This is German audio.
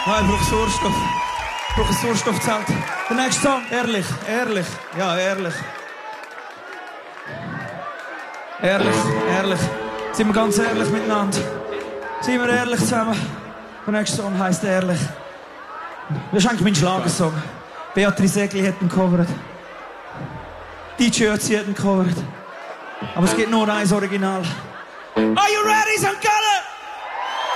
Nein, ich brauche Sauerstoff. Ich brauche ein Sauerstoffzelt. Der nächste Song, ehrlich, ehrlich. Ja, ehrlich. Ehrlich, ehrlich. Sind wir ganz ehrlich miteinander? Sind wir ehrlich zusammen? Der nächste Song heisst ehrlich. Das ist eigentlich mein Schlagersong. Beatrice Egli hat ihn gecovert. DJ Ötzi hat ihn gecovert. Aber es gibt nur eins Original. Are you ready, St. Gallen?